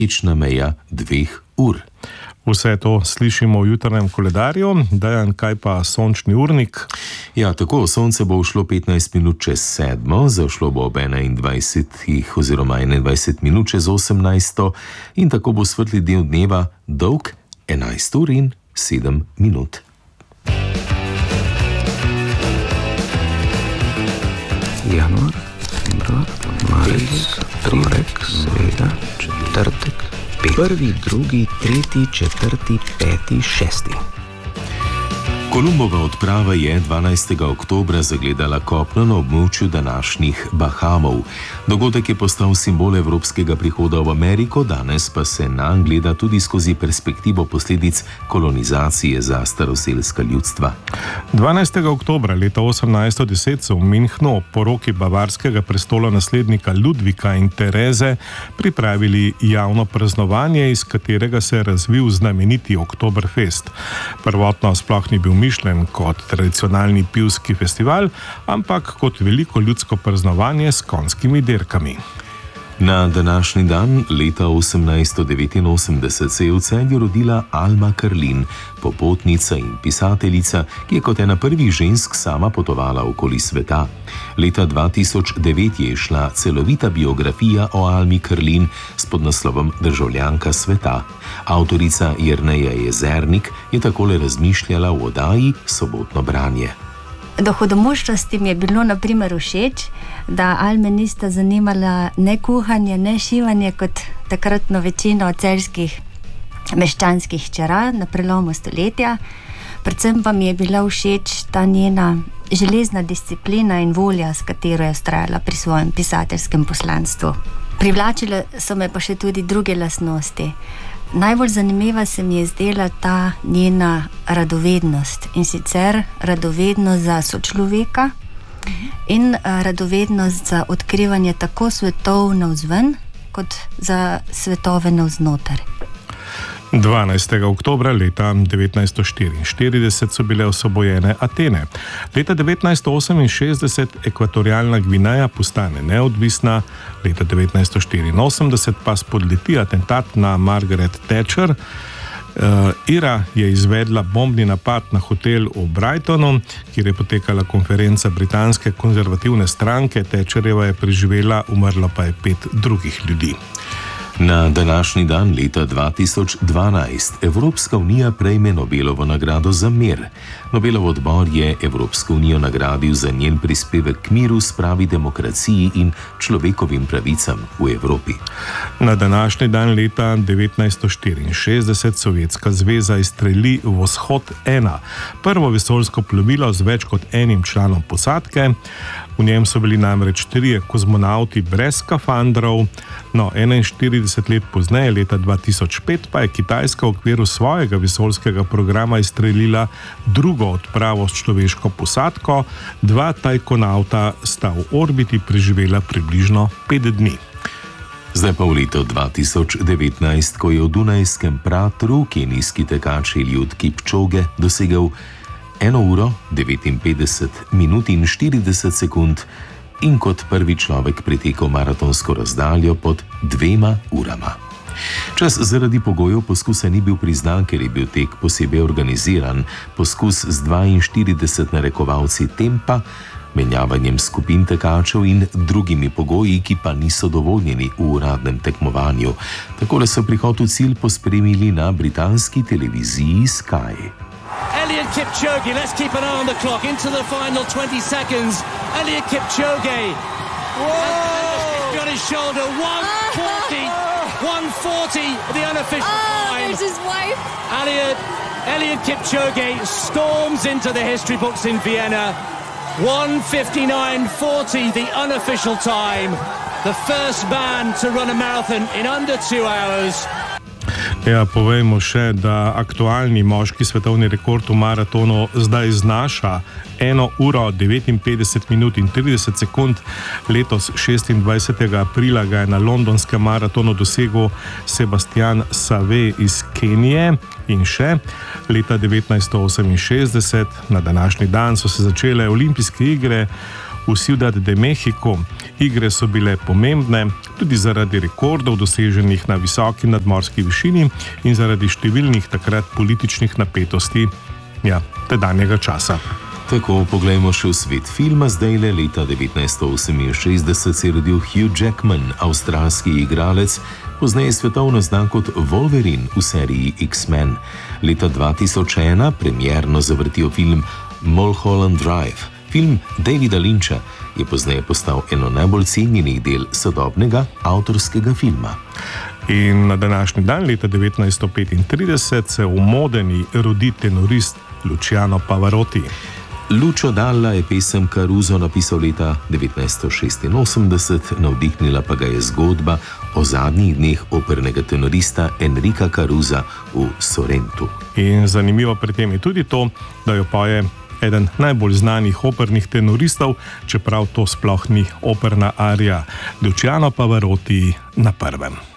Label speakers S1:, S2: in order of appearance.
S1: magična meja 2 ur.
S2: Vse to slišimo v jutrnjem koledarju. Dejan, kaj pa sončni urnik?
S1: Ja, tako, sonce bo ušlo 15 minut čez 7, zašlo bo ob 21 oziroma 21 minut čez 18 in tako bo svetli del dneva dolg 11 ur in 7 minut.
S3: Januar, februar, marec, torek, sreda, četrtek, prvi, drugi, tretji, četrti, peti, šesti.
S1: Kolumbova odprava je 12. oktobra zagledala kopno na območju današnjih Bahamov. Dogodek je postal simbol evropskega prihoda v Ameriko, danes pa se nanj gleda tudi skozi perspektivo posledic kolonizacije za staroselska ljudstva.
S2: 12. oktobra leta 1810 so v Münchnu ob poroki bavarskega prestolonaslednika Ludvika in Tereze pripravili javno praznovanje, iz katerega se je razvil znameniti Oktoberfest. Prvotno sploh ni bil mišljen kot tradicionalni pivski festival, ampak kot veliko ljudsko praznovanje s konjskimi dirkami.
S1: Na današnji dan leta 1889 se je v Celju rodila Alma Karlin, popotnica in pisateljica, ki je kot ena prvih žensk sama potovala okoli sveta. Leta 2009 je šla celovita biografija o Almi Karlin s podnaslovom Državljanka sveta. Avtorica Jerneja Jezernik je takole razmišljala v oddaji Sobotno branje.
S4: Do hudomušnosti mi je bilo na primer všeč, da Alme nista zanimala ne kuhanje, ne šivanje kot takratno večino celjskih meščanskih hčera na prelomu stoletja. Predvsem pa mi je bila všeč ta njena železna disciplina in volja, s katero je vztrajala pri svojem pisateljskem poslanstvu. Privlačile so me pa še tudi druge lastnosti. Najbolj zanimiva se mi je zdela ta njena radovednost, in sicer radovednost za sočloveka in radovednost za odkrivanje tako svetov navzven kot za svetove navznoter.
S2: 12. oktobra leta 1944 so bile osvobojene Atene. Leta 1968 Ekvatorialna Gvineja postane neodvisna, leta 1984 pa spodleti atentat na Margaret Thatcher. IRA je izvedla bombni napad na hotel v Brightonu, kjer je potekala konferenca britanske konzervativne stranke. Thatcherjeva je preživela, umrlo pa je 5 drugih ljudi.
S1: Na današnji dan leta 2012 Evropska unija prejme Nobelovo nagrado za mir. Nobelov odbor je Evropsko unijo nagradil za njen prispevek k miru, spravi, demokraciji in človekovim pravicam v Evropi.
S2: Na današnji dan leta 1964 Sovjetska zveza izstreli Vzhod 1, prvo vesoljsko plovilo z več kot enim članom posadke. V njem so bili namreč 3 kozmonavti brez skafandrov. No, 41 let pozneje, leta 2005, pa je Kitajska v okviru svojega vesoljskega programa izstrelila drugo odpravo s človeško posadko. 2 tajkonavta sta v orbiti preživela približno 5 dni.
S1: Zdaj pa v leto 2019, ko je v Dunajskem pratru kenijski tekač Eliud Kipchoge dosegel 1 uro, 59 minut in 40 sekund in kot prvi človek pretekel maratonsko razdaljo pod 2 urama. Čas zaradi pogojev poskusa ni bil priznan, ker je bil tek posebej organiziran. Poskus z 42 narekovalci tempa, menjavanjem skupin tekačev in drugimi pogoji, ki pa niso dovoljeni v uradnem tekmovanju. Takole so prihod v cilj pospremili na britanski televiziji Sky.
S5: Eliud Kipchoge, let's keep an eye on the clock, into the final 20 seconds. Eliud Kipchoge. Whoa! Got his shoulder, 140, the unofficial time.
S6: There's his wife.
S5: Eliud Kipchoge storms into the history books in Vienna. 1:59.40, the unofficial time. The first man to run a marathon in under 2 hours.
S2: Ja, povejmo še, da aktualni moški svetovni rekord v maratonu zdaj znaša 1 uro, 59 minut in 30 sekund. Letos 26. aprila ga je na londonskem maratonu dosegel Sebastian Save iz Kenije. In še leta 1968, na današnji dan, so se začele olimpijske igre v Ciudad de Mexico. Igre so bile pomembne tudi zaradi rekordov doseženih na visoki nadmorski višini in zaradi številnih takrat političnih napetosti tedanjega časa.
S1: Tako, poglejmo še v svet filma. Zdajle, leta 1968, se je rodil Hugh Jackman, avstralski igralec, pozneje svetovno znan kot Wolverine v seriji X-Men. Leta 2001 premierno zavrtel film Mulholland Drive. Film Davida Lyncha je pozneje postal eno najbolj cenjenih del sodobnega avtorskega filma.
S2: In na današnji dan, leta 1935, se v Modeni rodi tenorist Luciano Pavarotti.
S1: Lucio Dalla je pesem Caruso napisal leta 1986, navdihnila pa ga je zgodba o zadnjih dneh opernega tenorista Enrica Carusa v Sorrentu.
S2: In zanimivo pri tem je tudi to, da jo poje eden najbolj znanih opernih tenoristov, čeprav to sploh ni operna arija, Luciano Pavarotti na prvem.